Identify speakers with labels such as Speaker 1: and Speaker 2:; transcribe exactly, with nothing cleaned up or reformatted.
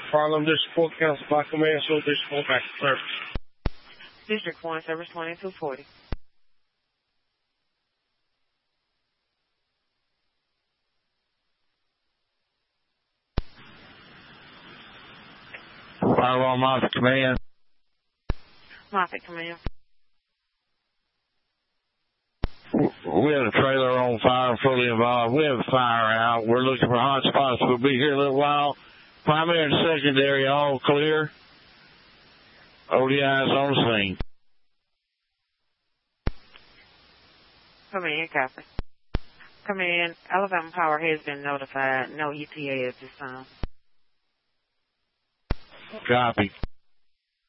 Speaker 1: Harlem District four Council by Command, so District four back to service.
Speaker 2: District one, service twenty-two forty.
Speaker 3: Firewall Moffett Command.
Speaker 2: Moffett Command.
Speaker 3: We have a trailer on fire, fully involved. We have a fire out. We're looking for hot spots. We'll be here a little while. Primary and secondary all clear. O D Is on the scene.
Speaker 2: Command, copy. Command, Alabama Power has been notified. No E T A at this time.
Speaker 3: Copy.